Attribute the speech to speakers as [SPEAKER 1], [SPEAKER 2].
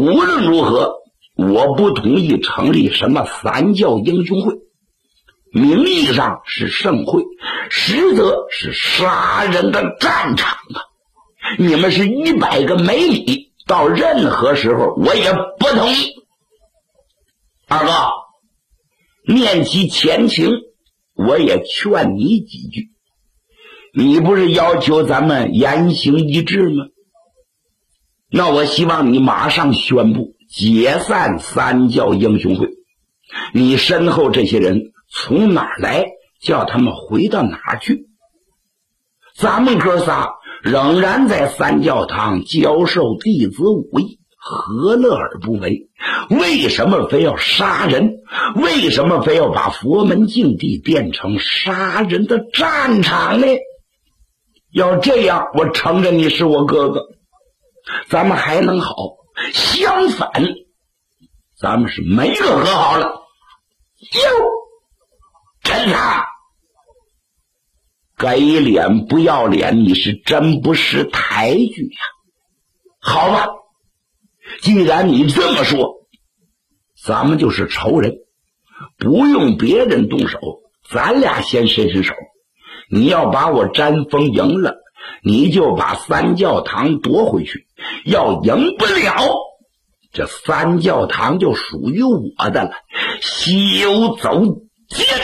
[SPEAKER 1] 无论如何，我不同意成立什么三教英雄会，名义上是盛会，实则是杀人的战场啊！你们是100个没理，到任何时候我也不同意。二哥，念其前情，我也劝你几句。你不是要求咱们言行一致吗？那我希望你马上宣布解散三教英雄会。你身后这些人从哪儿来，叫他们回到哪儿去。咱们哥仨仍然在三教堂教授弟子武艺，何乐而不为？为什么非要杀人？为什么非要把佛门净地变成杀人的战场呢？要这样，我承认你是我哥哥，咱们还能好。相反，咱们是没个和好了。真的给脸不要脸，你是真不识抬举呀。好吧，既然你这么说，咱们就是仇人，不用别人动手，咱俩先伸手。你要把我詹峰赢了，你就把三教堂夺回去，要赢不了，这三教堂就属于我的了。休走！